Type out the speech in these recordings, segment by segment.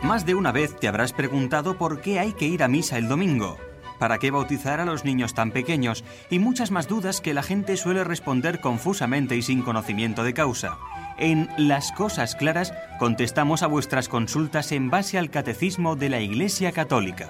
Más de una vez te habrás preguntado por qué hay que ir a misa el domingo, para qué bautizar a los niños tan pequeños y muchas más dudas que la gente suele responder confusamente y sin conocimiento de causa. En Las Cosas Claras contestamos a vuestras consultas en base al Catecismo de la Iglesia Católica.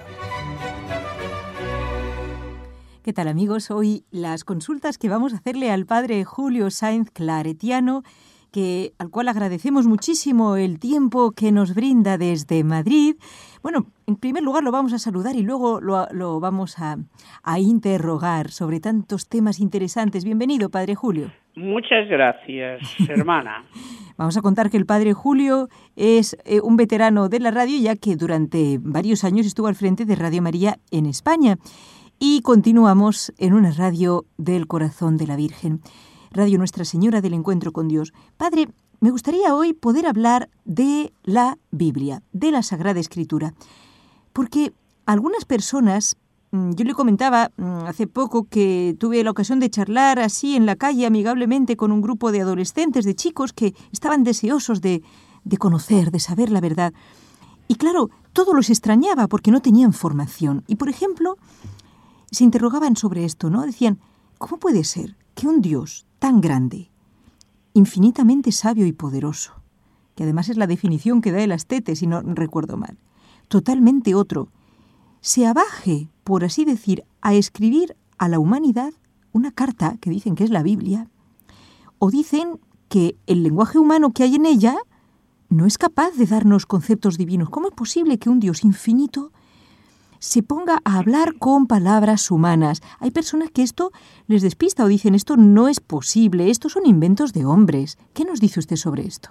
¿Qué tal, amigos? Hoy las consultas que vamos a hacerle al padre Julio Sáenz Claretiano, al cual agradecemos muchísimo el tiempo que nos brinda desde Madrid. Bueno, en primer lugar lo vamos a saludar y luego lo vamos a interrogar sobre tantos temas interesantes. Bienvenido, padre Julio. Muchas gracias, hermana. Vamos a contar que el padre Julio es un veterano de la radio, ya que durante varios años estuvo al frente de Radio María en España. Y continuamos en una radio del Corazón de la Virgen, Radio Nuestra Señora del Encuentro con Dios. Padre, me gustaría hoy poder hablar de la Biblia, de la Sagrada Escritura, porque algunas personas, yo le comentaba hace poco que tuve la ocasión de charlar así en la calle amigablemente con un grupo de adolescentes, de chicos que estaban deseosos de conocer, de saber la verdad. Y claro, todo los extrañaba porque no tenían formación. Y por ejemplo, se interrogaban sobre esto, ¿no? Decían, ¿cómo puede ser que un Dios tan grande, infinitamente sabio y poderoso, que además es la definición que da el Astete, si no recuerdo mal, totalmente otro, se abaje, por así decir, a escribir a la humanidad una carta que dicen que es la Biblia, o dicen que el lenguaje humano que hay en ella no es capaz de darnos conceptos divinos? ¿Cómo es posible que un Dios infinito se ponga a hablar con palabras humanas? Hay personas que esto les despista o dicen, esto no es posible, estos son inventos de hombres. ¿Qué nos dice usted sobre esto?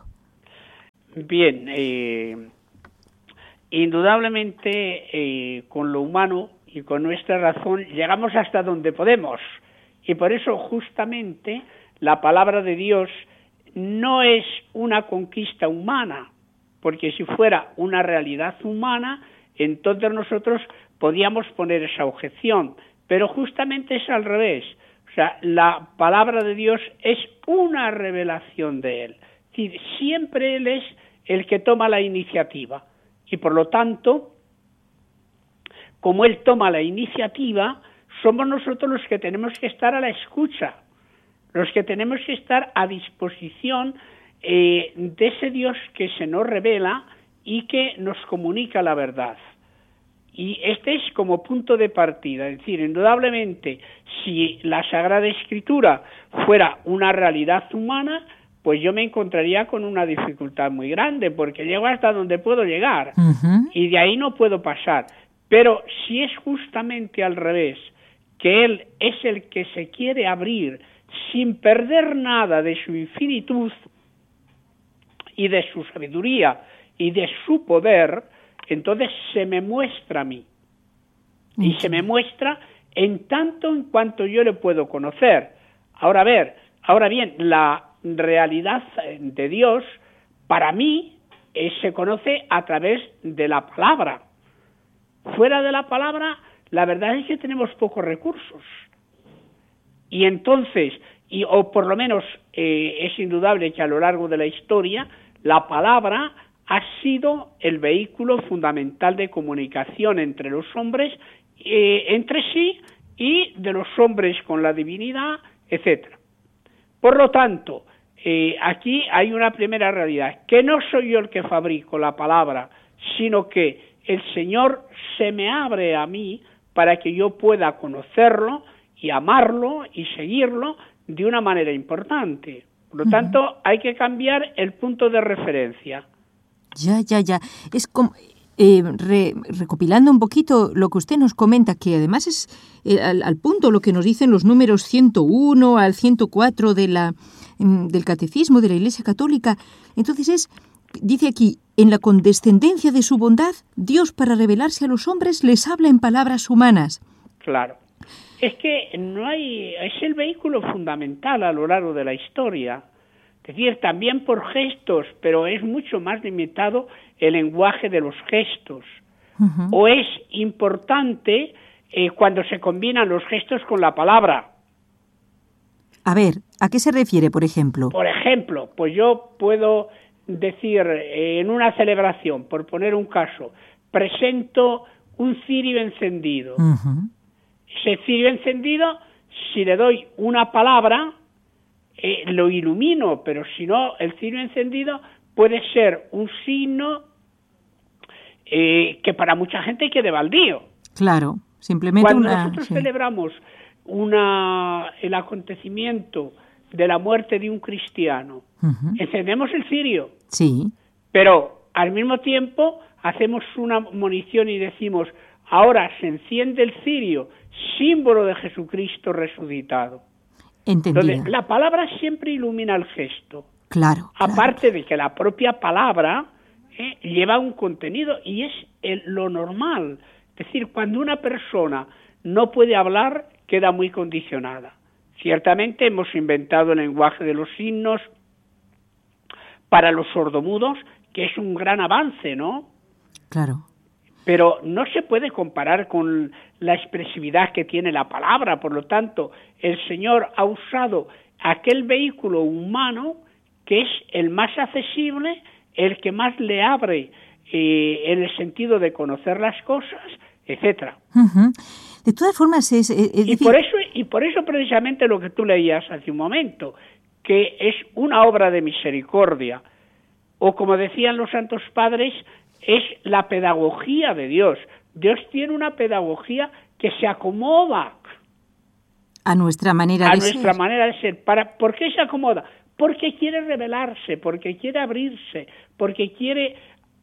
Bien, indudablemente con lo humano y con nuestra razón llegamos hasta donde podemos. Y por eso justamente la palabra de Dios no es una conquista humana, porque si fuera una realidad humana, entonces nosotros podíamos poner esa objeción, pero justamente es al revés. O sea, la palabra de Dios es una revelación de Él. Es decir, siempre Él es el que toma la iniciativa. Y por lo tanto, como Él toma la iniciativa, somos nosotros los que tenemos que estar a la escucha, los que tenemos que estar a disposición de ese Dios que se nos revela y que nos comunica la verdad. Y este es como punto de partida, es decir, indudablemente, si la Sagrada Escritura fuera una realidad humana, pues yo me encontraría con una dificultad muy grande, porque llego hasta donde puedo llegar, y de ahí no puedo pasar. Pero si es justamente al revés, que Él es el que se quiere abrir sin perder nada de su infinitud y de su sabiduría y de su poder, entonces se me muestra a mí. Y se me muestra en tanto en cuanto yo le puedo conocer. Ahora bien, la realidad de Dios, para mí, se conoce a través de la palabra. Fuera de la palabra, la verdad es que tenemos pocos recursos. Y entonces, o por lo menos es indudable que a lo largo de la historia, la palabra ha sido el vehículo fundamental de comunicación entre los hombres, entre sí, y de los hombres con la divinidad, etcétera. Por lo tanto, aquí hay una primera realidad, que no soy yo el que fabrico la palabra, sino que el Señor se me abre a mí para que yo pueda conocerlo y amarlo y seguirlo de una manera importante. Por lo tanto, hay que cambiar el punto de referencia. Ya. Es como, recopilando un poquito lo que usted nos comenta, que además es al punto lo que nos dicen los números 101 al 104 del Catecismo de la Iglesia Católica. Entonces dice aquí, en la condescendencia de su bondad, Dios para revelarse a los hombres les habla en palabras humanas. Claro. Es que es el vehículo fundamental a lo largo de la historia. Es decir, también por gestos, pero es mucho más limitado el lenguaje de los gestos. O es importante cuando se combinan los gestos con la palabra. A ver, ¿a qué se refiere, por ejemplo? Por ejemplo, pues yo puedo decir en una celebración, por poner un caso, presento un cirio encendido. Ese cirio encendido, si le doy una palabra, lo ilumino, pero si no, el cirio encendido puede ser un signo que para mucha gente quede baldío. Claro, simplemente cuando nosotros celebramos el acontecimiento de la muerte de un cristiano, encendemos el cirio, pero al mismo tiempo hacemos una monición y decimos, ahora se enciende el cirio, símbolo de Jesucristo resucitado. Entonces, la palabra siempre ilumina el gesto. Claro. Aparte de que la propia palabra lleva un contenido y es lo normal. Es decir, cuando una persona no puede hablar, queda muy condicionada. Ciertamente hemos inventado el lenguaje de los signos para los sordomudos, que es un gran avance, ¿no? Claro. Pero no se puede comparar con la expresividad que tiene la palabra. Por lo tanto, el Señor ha usado aquel vehículo humano que es el más accesible, el que más le abre en el sentido de conocer las cosas, etcétera. De todas formas es y por eso precisamente lo que tú leías hace un momento, que es una obra de misericordia, o como decían los santos padres, es la pedagogía de Dios. Dios tiene una pedagogía que se acomoda a nuestra manera de ser. ¿Por qué se acomoda? Porque quiere revelarse, porque quiere abrirse, porque quiere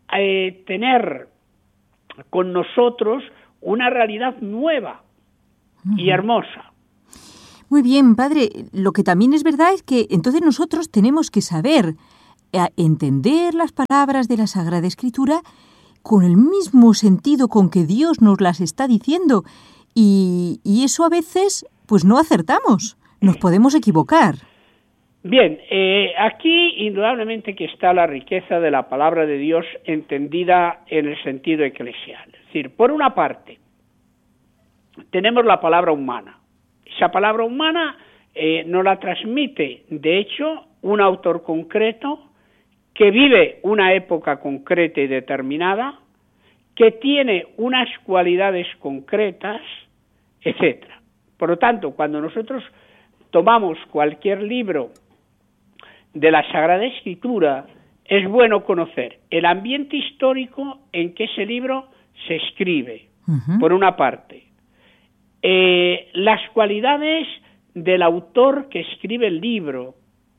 tener con nosotros una realidad nueva y hermosa. Muy bien, padre. Lo que también es verdad es que entonces nosotros tenemos que saber entender las palabras de la Sagrada Escritura con el mismo sentido con que Dios nos las está diciendo. Y eso a veces, pues no acertamos, nos podemos equivocar. Bien, aquí indudablemente que está la riqueza de la palabra de Dios entendida en el sentido eclesial. Es decir, por una parte, tenemos la palabra humana. Esa palabra humana nos la transmite, de hecho, un autor concreto que vive una época concreta y determinada, que tiene unas cualidades concretas, etcétera. Por lo tanto, cuando nosotros tomamos cualquier libro de la Sagrada Escritura, es bueno conocer el ambiente histórico en que ese libro se escribe, por una parte. Las cualidades del autor que escribe el libro,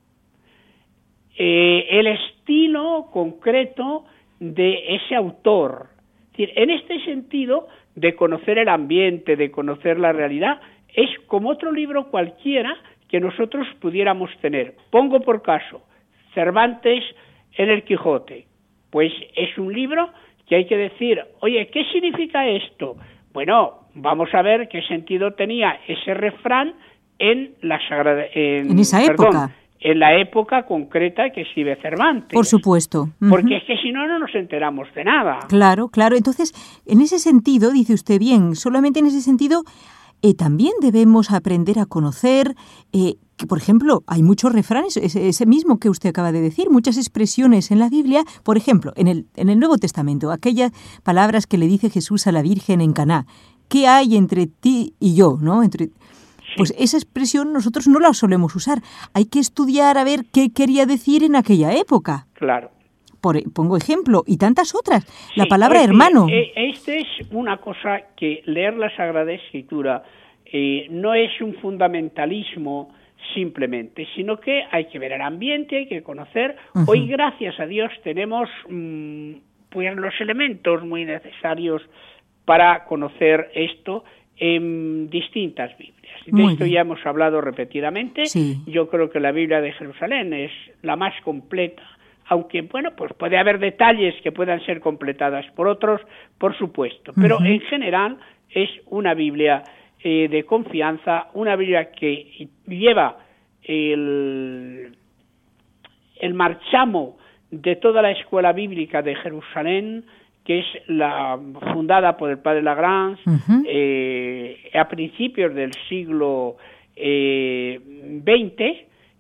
el estilo concreto de ese autor. Es decir, en este sentido de conocer el ambiente, de conocer la realidad, es como otro libro cualquiera que nosotros pudiéramos tener. Pongo por caso Cervantes en el Quijote. Pues es un libro que hay que decir, oye, ¿qué significa esto? Bueno, vamos a ver qué sentido tenía ese refrán en esa época. En la época concreta que escribe Cervantes. Por supuesto. Porque es que si no, no nos enteramos de nada. Claro, claro. Entonces, en ese sentido, dice usted bien, solamente en ese sentido también debemos aprender a conocer que, por ejemplo, hay muchos refranes, ese mismo que usted acaba de decir, muchas expresiones en la Biblia, por ejemplo, en el Nuevo Testamento, aquellas palabras que le dice Jesús a la Virgen en Caná, ¿qué hay entre ti y yo? ¿No? Pues esa expresión nosotros no la solemos usar. Hay que estudiar a ver qué quería decir en aquella época. Claro. Pongo ejemplo, y tantas otras. La palabra hermano. Esta es una cosa que leer la Sagrada Escritura no es un fundamentalismo simplemente, sino que hay que ver el ambiente, hay que conocer. Hoy, gracias a Dios, tenemos pues los elementos muy necesarios para conocer esto en distintas Biblias. De esto ya hemos hablado repetidamente. Sí. Yo creo que la Biblia de Jerusalén es la más completa, aunque, bueno, pues puede haber detalles que puedan ser completadas por otros, por supuesto. Pero en general es una Biblia de confianza, una Biblia que lleva el marchamo de toda la escuela bíblica de Jerusalén, que es fundada por el padre Lagrange a principios del siglo XX,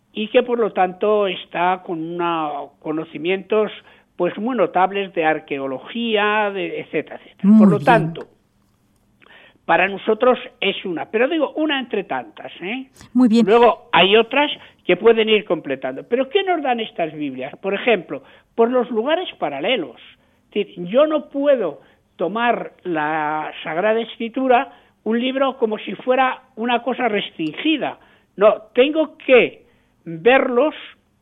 y que por lo tanto está con unos conocimientos pues muy notables de arqueología, etcétera, etcétera. Por lo tanto, para nosotros es una, pero digo una entre tantas, ¿eh? Muy bien. Luego hay otras que pueden ir completando. ¿Pero qué nos dan estas Biblias? Por ejemplo, por los lugares paralelos. Es decir, yo no puedo tomar la Sagrada Escritura, un libro, como si fuera una cosa restringida. No, tengo que verlos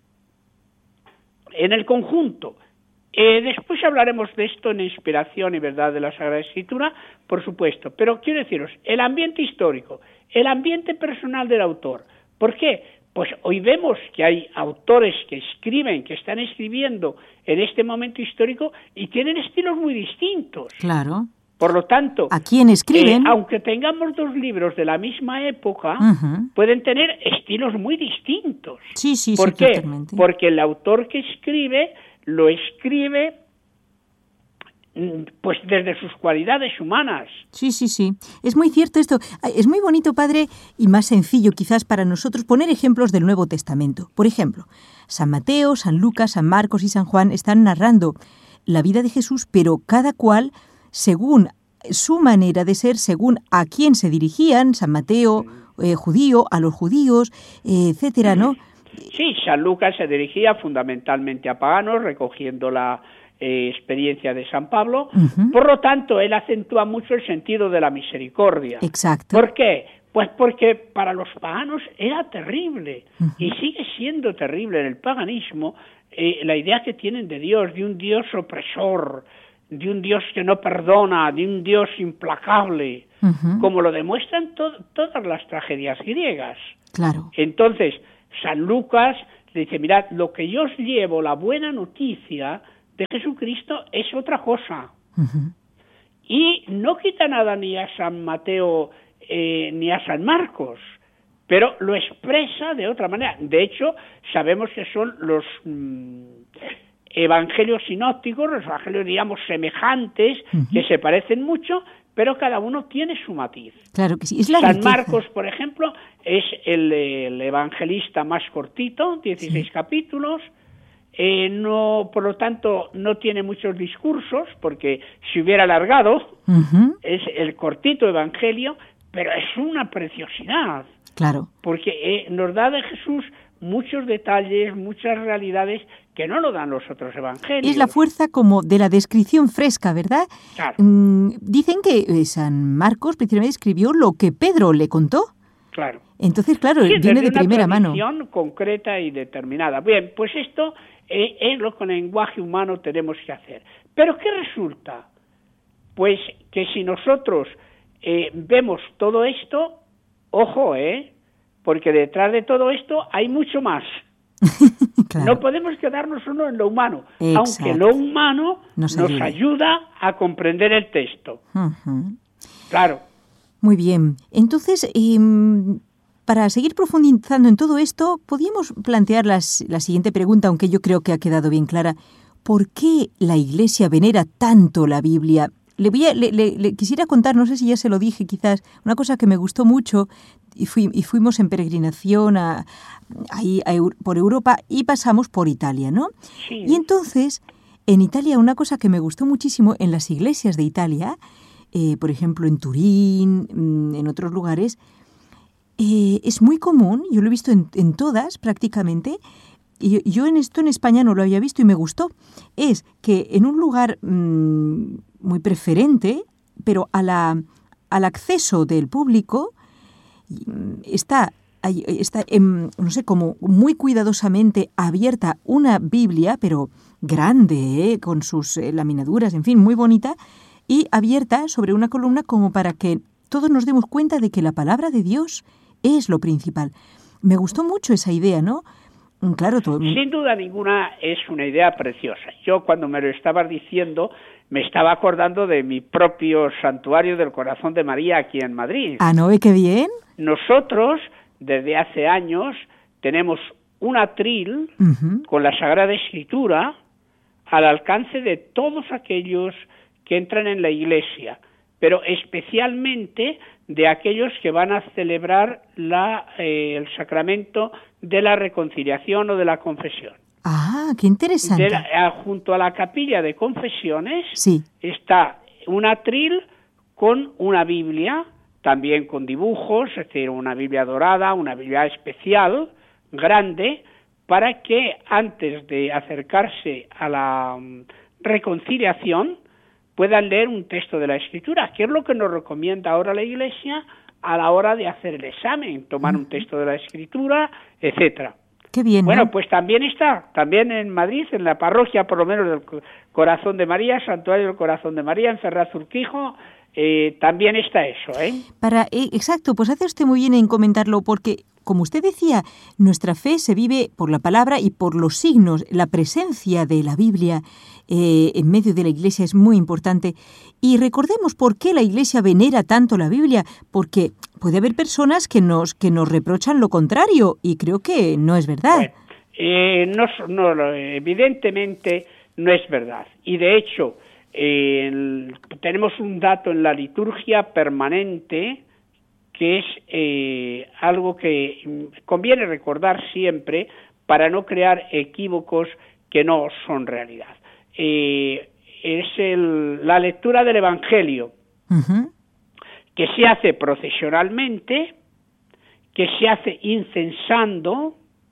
en el conjunto. Después hablaremos de esto en Inspiración y Verdad de la Sagrada Escritura, por supuesto, pero quiero deciros, el ambiente histórico, el ambiente personal del autor. ¿Por qué? Pues hoy vemos que hay autores que escriben, que están escribiendo en este momento histórico y tienen estilos muy distintos. Claro. Por lo tanto, ¿a quién escriben? Aunque tengamos dos libros de la misma época, pueden tener estilos muy distintos. Sí, ¿Por qué? Totalmente. Porque el autor que escribe lo escribe pues desde sus cualidades humanas. Sí. Es muy cierto esto. Es muy bonito, padre, y más sencillo quizás para nosotros poner ejemplos del Nuevo Testamento. Por ejemplo, San Mateo, San Lucas, San Marcos y San Juan están narrando la vida de Jesús, pero cada cual según su manera de ser, según a quién se dirigían. San Mateo, judío, a los judíos, etcétera, ¿no? Sí, San Lucas se dirigía fundamentalmente a paganos, recogiendo la experiencia de San Pablo. Por lo tanto, él acentúa mucho el sentido de la misericordia. Exacto. ¿Por qué? Pues porque para los paganos era terrible, y sigue siendo terrible en el paganismo, la idea que tienen de Dios, de un Dios opresor, de un Dios que no perdona, de un Dios implacable, como lo demuestran todas las tragedias griegas. Claro. Entonces, San Lucas le dice, mirad, lo que yo os llevo, la buena noticia de Jesucristo, es otra cosa. Y no quita nada ni a San Mateo ni a San Marcos, pero lo expresa de otra manera. De hecho, sabemos que son los evangelios sinópticos, los evangelios, digamos, semejantes, que se parecen mucho, pero cada uno tiene su matiz. Claro que sí. Es la San riqueza. Marcos, por ejemplo, es el evangelista más cortito, 16 capítulos, no, por lo tanto, no tiene muchos discursos, porque si hubiera alargado, es el cortito evangelio, pero es una preciosidad. Claro. Porque nos da de Jesús muchos detalles, muchas realidades que no lo dan los otros evangelios. Es la fuerza como de la descripción fresca, ¿verdad? Claro. Dicen que San Marcos precisamente escribió lo que Pedro le contó. Claro. Entonces, claro, sí, viene de primera mano. Una tradición concreta y determinada. Bien, pues esto es lo que en lenguaje humano tenemos que hacer. ¿Pero qué resulta? Pues que si nosotros vemos todo esto, ojo, porque detrás de todo esto hay mucho más. Claro. No podemos quedarnos solo en lo humano, aunque lo humano nos ayuda a comprender el texto. Claro. Muy bien. Entonces, para seguir profundizando en todo esto, podríamos plantear la siguiente pregunta, aunque yo creo que ha quedado bien clara. ¿Por qué la Iglesia venera tanto la Biblia? Le quisiera contar, no sé si ya se lo dije quizás, una cosa que me gustó mucho, y fuimos en peregrinación por Europa y pasamos por Italia, ¿no? Sí. Y entonces, en Italia, una cosa que me gustó muchísimo en las iglesias de Italia, por ejemplo en Turín, en otros lugares, es muy común, yo lo he visto en todas prácticamente, y yo en esto en España no lo había visto y me gustó, es que en un lugar muy preferente, pero al acceso del público, está no sé, como muy cuidadosamente abierta una Biblia, pero grande, con sus laminaduras, en fin, muy bonita, y abierta sobre una columna como para que todos nos demos cuenta de que la palabra de Dios es lo principal. Me gustó mucho esa idea, ¿no? Claro, todo. Sin duda ninguna es una idea preciosa. Yo cuando me lo estabas diciendo me estaba acordando de mi propio santuario del Corazón de María aquí en Madrid. Ah, ¿no ve qué bien? Nosotros, desde hace años, tenemos un atril con la Sagrada Escritura al alcance de todos aquellos que entran en la iglesia. pero especialmente de aquellos que van a celebrar el sacramento de la reconciliación o de la confesión. Ah, qué interesante. Junto a la capilla de confesiones sí. está un atril con una Biblia, también con dibujos, es decir, una Biblia dorada, una Biblia especial, grande, para que antes de acercarse a la reconciliación puedan leer un texto de la Escritura, que es lo que nos recomienda ahora la Iglesia a la hora de hacer el examen, tomar un texto de la Escritura, etcétera. Qué bien, ¿no? Bueno, pues también en Madrid, en la parroquia, por lo menos del Corazón de María, Santuario del Corazón de María, en Ferraz Urquijo, también está eso, ¿eh? Exacto, pues hace usted muy bien en comentarlo, porque, como usted decía, nuestra fe se vive por la palabra y por los signos. La presencia de la Biblia en medio de la Iglesia es muy importante. Y recordemos por qué la Iglesia venera tanto la Biblia, porque puede haber personas que nos reprochan lo contrario, y creo que no es verdad. Bueno, evidentemente no es verdad. Y de hecho, tenemos un dato en la liturgia permanente que es algo que conviene recordar siempre para no crear equívocos que no son realidad. Es la lectura del Evangelio, uh-huh. que se hace procesionalmente, que se hace incensando.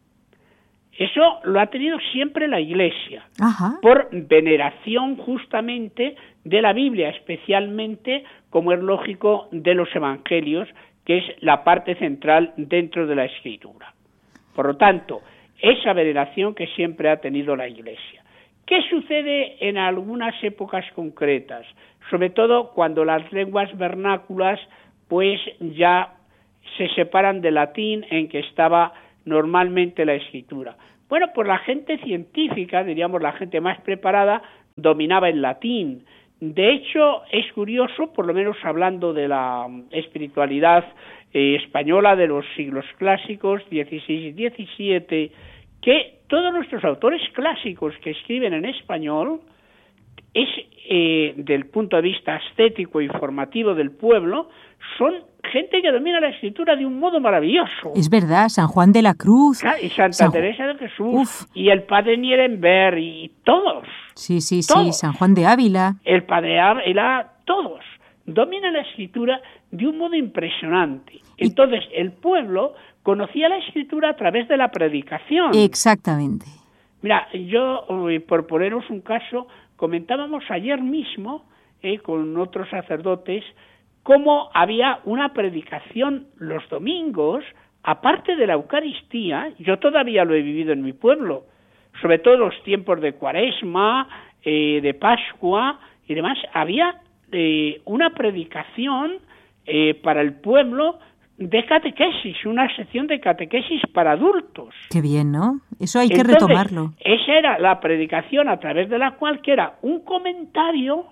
Eso lo ha tenido siempre la Iglesia, Ajá. por veneración justamente de la Biblia, especialmente, como es lógico, de los Evangelios, que es la parte central dentro de la Escritura. Por lo tanto, esa veneración que siempre ha tenido la Iglesia. ¿Qué sucede en algunas épocas concretas? Sobre todo cuando las lenguas vernáculas pues ya se separan del latín en que estaba normalmente la escritura. Bueno, pues la gente científica, diríamos la gente más preparada, dominaba el latín. De hecho, es curioso, por lo menos hablando de la espiritualidad española de los siglos clásicos, XVI y XVII, que todos nuestros autores clásicos que escriben en español es, del punto de vista estético y formativo del pueblo, son gente que domina la escritura de un modo maravilloso. Es verdad, San Juan de la Cruz. Y Santa Teresa de Jesús, y el padre Nierenberg, y todos. Sí, todos. San Juan de Ávila. El padre Ávila, todos. Dominan la escritura de un modo impresionante. Entonces, el pueblo conocía la escritura a través de la predicación. Exactamente. Mira, yo, por poneros un caso, comentábamos ayer mismo con otros sacerdotes cómo había una predicación los domingos, aparte de la Eucaristía. Yo todavía lo he vivido en mi pueblo, sobre todo en los tiempos de Cuaresma, de Pascua y demás. Había una predicación para el pueblo de catequesis, una sección de catequesis para adultos. Qué bien, ¿no? Eso hay que retomarlo. Esa era la predicación a través de la cual que era un comentario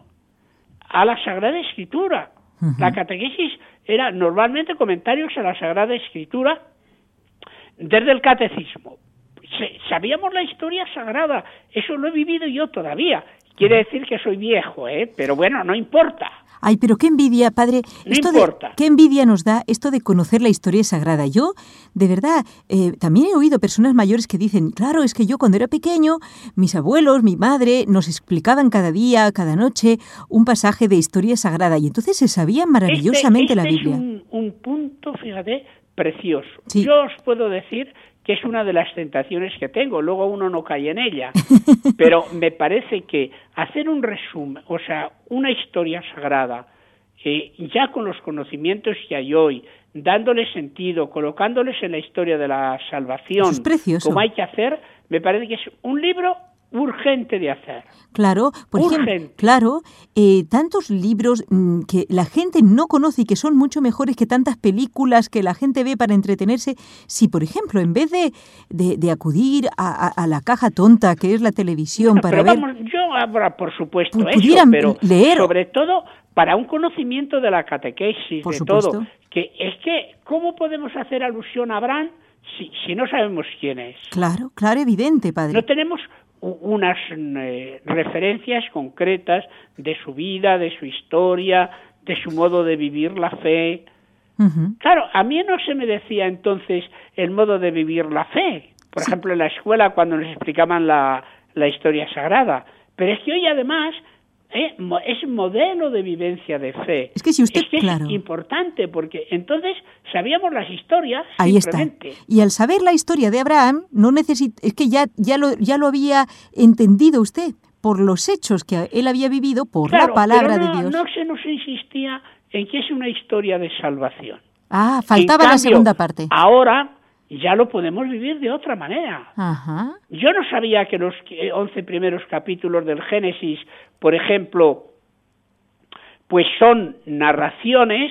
a la Sagrada Escritura. Uh-huh. La catequesis era normalmente comentarios a la Sagrada Escritura desde el catecismo. Sabíamos la historia sagrada, eso lo he vivido yo todavía. Quiere decir que soy viejo, pero bueno, no importa. Ay, pero qué envidia, padre. No importa. Qué envidia nos da esto de conocer la historia sagrada. Yo, de verdad, también he oído personas mayores que dicen, claro, es que yo cuando era pequeño, mis abuelos, mi madre, nos explicaban cada día, cada noche, un pasaje de historia sagrada. Y entonces se sabía maravillosamente la Biblia. Es un punto, fíjate, precioso. Sí. Yo os puedo decir que es una de las tentaciones que tengo, luego uno no cae en ella, pero me parece que hacer un resumen, o sea, una historia sagrada, ya con los conocimientos que hay hoy, dándole sentido, colocándoles en la historia de la salvación, eso es precioso. Como hay que hacer, me parece que es un libro urgente de hacer. Claro, por ejemplo, tantos libros que la gente no conoce y que son mucho mejores que tantas películas que la gente ve para entretenerse. Si, por ejemplo, en vez de acudir a la caja tonta que es la televisión para ver... Yo ahora, por supuesto, pudieran pero leer, sobre todo para un conocimiento de la catequesis, por de supuesto. Todo. Que es que, ¿cómo podemos hacer alusión a Abraham si no sabemos quién es? Claro, evidente, padre. No tenemos unas referencias concretas de su vida, de su historia, de su modo de vivir la fe. Ujú. Claro, a mí no se me decía entonces el modo de vivir la fe, por ejemplo, en la escuela cuando nos explicaban la historia sagrada, pero es que hoy además es modelo de vivencia de fe. Es que si usted, es importante, porque entonces sabíamos las historias. Ahí simplemente. está. Y al saber la historia de Abraham, es que ya lo había entendido usted por los hechos que él había vivido, por la palabra de Dios. No se nos insistía en que es una historia de salvación. Ah, faltaba la segunda parte. Ahora ya lo podemos vivir de otra manera. Ajá. Yo no sabía que los 11 primeros capítulos del Génesis, por ejemplo, pues son narraciones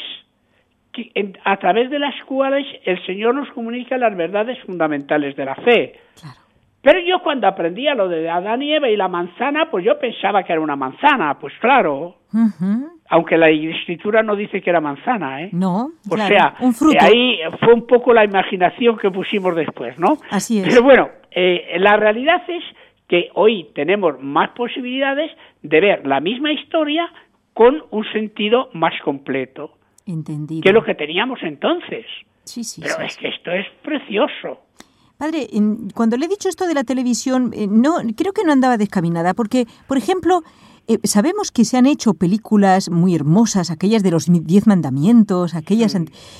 a través de las cuales el Señor nos comunica las verdades fundamentales de la fe. Claro. Pero yo cuando aprendía lo de Adán y Eva y la manzana, pues yo pensaba que era una manzana, pues claro. Uh-huh. Aunque la Escritura no dice que era manzana, ¿eh? No, claro, o sea, un fruto. Ahí fue un poco la imaginación que pusimos después, ¿no? Así es. Pero bueno, la realidad es que hoy tenemos más posibilidades de ver la misma historia con un sentido más completo. Entendido. Que lo que teníamos entonces. Sí, Pero sí, es que esto es precioso. Padre, cuando le he dicho esto de la televisión, creo que no andaba descaminada, porque, por ejemplo, sabemos que se han hecho películas muy hermosas, aquellas de los 10 mandamientos, aquellas...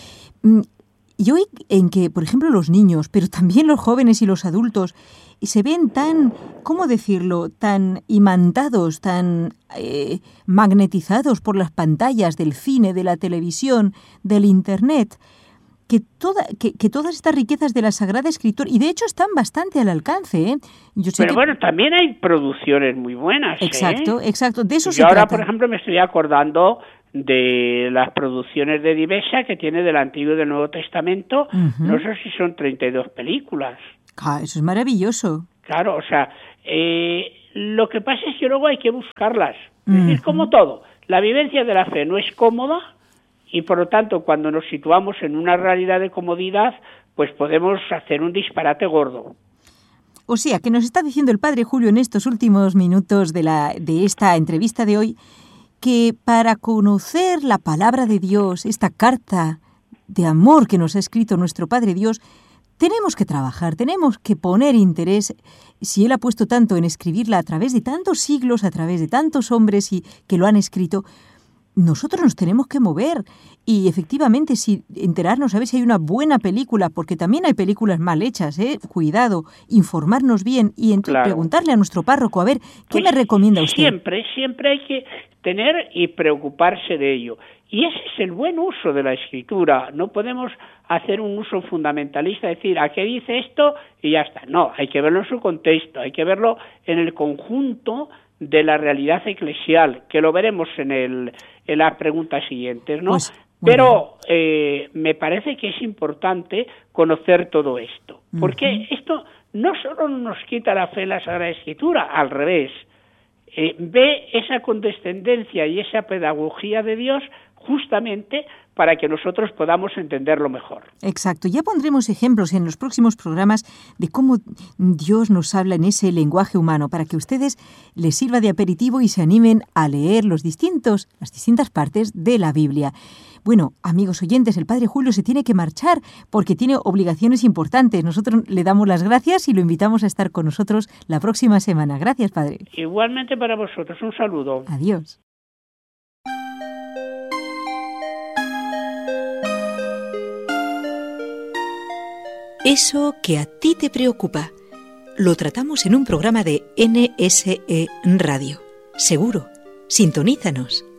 Y hoy en que, por ejemplo, los niños, pero también los jóvenes y los adultos, se ven tan, ¿cómo decirlo?, tan imantados, tan magnetizados por las pantallas del cine, de la televisión, del Internet, que todas estas riquezas de la Sagrada Escritura, y de hecho están bastante al alcance, ¿eh? Pero bueno, también hay producciones muy buenas. Exacto, exacto, de eso Yo se ahora, trata. por ejemplo, me estoy acordando de las producciones de Divesa que tiene del Antiguo y del Nuevo Testamento, no sé si son 32 películas. Ah, eso es maravilloso. Claro, o sea, lo que pasa es que luego hay que buscarlas. Es decir, como todo, la vivencia de la fe no es cómoda, y por lo tanto, cuando nos situamos en una realidad de comodidad, pues podemos hacer un disparate gordo. O sea, que nos está diciendo el Padre Julio en estos últimos minutos de esta entrevista de hoy, que para conocer la palabra de Dios, esta carta de amor que nos ha escrito nuestro Padre Dios, tenemos que trabajar, tenemos que poner interés. Si Él ha puesto tanto en escribirla a través de tantos siglos, a través de tantos hombres y que lo han escrito, nosotros nos tenemos que mover y efectivamente enterarnos a ver si hay una buena película, porque también hay películas mal hechas, cuidado, informarnos bien y entonces preguntarle a nuestro párroco, a ver, ¿qué me recomienda usted? Siempre hay que tener y preocuparse de ello. Y ese es el buen uso de la Escritura. No podemos hacer un uso fundamentalista, decir, ¿a qué dice esto? Y ya está. No, hay que verlo en su contexto, hay que verlo en el conjunto de la realidad eclesial, que lo veremos en las preguntas siguientes, ¿no? Pues, pero me parece que es importante conocer todo esto, porque esto no solo nos quita la fe en la Sagrada Escritura, al revés, ve esa condescendencia y esa pedagogía de Dios justamente para que nosotros podamos entenderlo mejor. Exacto. Ya pondremos ejemplos en los próximos programas de cómo Dios nos habla en ese lenguaje humano, para que ustedes les sirva de aperitivo y se animen a leer las distintas partes de la Biblia. Bueno, amigos oyentes, el Padre Julio se tiene que marchar porque tiene obligaciones importantes. Nosotros le damos las gracias y lo invitamos a estar con nosotros la próxima semana. Gracias, Padre. Igualmente para vosotros. Un saludo. Adiós. Eso que a ti te preocupa, lo tratamos en un programa de NSE Radio. Seguro, sintonízanos.